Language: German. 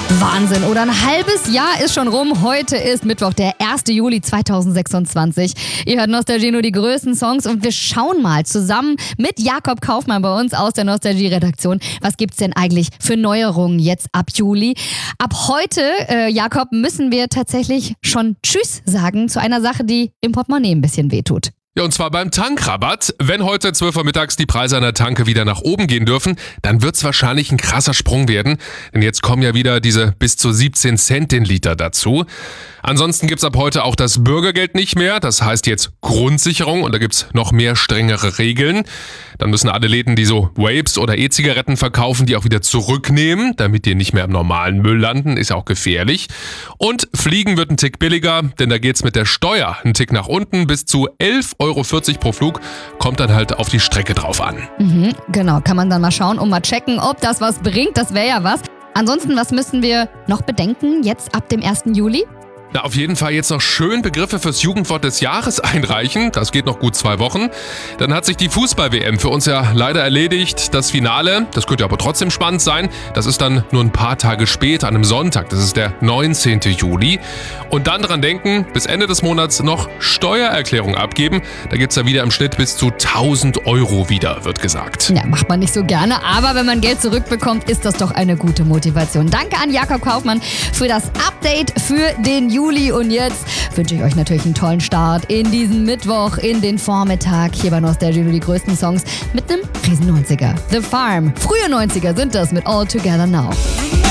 Wahnsinn, oder? Ein halbes Jahr ist schon rum. Heute ist Mittwoch, der 1. Juli 2026. Ihr hört Nostalgie, nur die größten Songs, und wir schauen mal zusammen mit Jakob Kaufmann bei uns aus der Nostalgie-Redaktion. Was gibt's denn eigentlich für Neuerungen jetzt ab Juli? Ab heute, Jakob, müssen wir tatsächlich schon Tschüss sagen zu einer Sache, die im Portemonnaie ein bisschen wehtut. Ja, und zwar beim Tankrabatt. Wenn heute 12 Uhr mittags die Preise an der Tanke wieder nach oben gehen dürfen, dann wird's wahrscheinlich ein krasser Sprung werden. Denn jetzt kommen ja wieder diese bis zu 17 Cent den Liter dazu. Ansonsten gibt's ab heute auch das Bürgergeld nicht mehr. Das heißt jetzt Grundsicherung, und da gibt's noch mehr strengere Regeln. Dann müssen alle Läden, die so Vapes oder E-Zigaretten verkaufen, die auch wieder zurücknehmen, damit die nicht mehr im normalen Müll landen. Ist ja auch gefährlich. Und Fliegen wird ein Tick billiger, denn da geht's mit der Steuer ein Tick nach unten. Bis zu 11,40 € pro Flug, kommt dann halt auf die Strecke drauf an. Genau, kann man dann mal schauen und mal checken, ob das was bringt. Das wäre ja was. Ansonsten, was müssen wir noch bedenken jetzt ab dem 1. Juli? Na, auf jeden Fall jetzt noch schön Begriffe fürs Jugendwort des Jahres einreichen. Das geht noch gut 2 Wochen. Dann hat sich die Fußball-WM für uns ja leider erledigt. Das Finale, das könnte aber trotzdem spannend sein. Das ist dann nur ein paar Tage später, an einem Sonntag. Das ist der 19. Juli. Und dann dran denken, bis Ende des Monats noch Steuererklärung abgeben. Da gibt's ja wieder im Schnitt bis zu 1.000 € wieder, wird gesagt. Ja, macht man nicht so gerne, aber wenn man Geld zurückbekommt, ist das doch eine gute Motivation. Danke an Jakob Kaufmann für das Update für den Juli. Und jetzt wünsche ich euch natürlich einen tollen Start in diesen Mittwoch, in den Vormittag. Hier bei Nostalgie, nur die größten Songs mit einem riesen 90er. The Farm. Frühe 90er sind das mit All Together Now.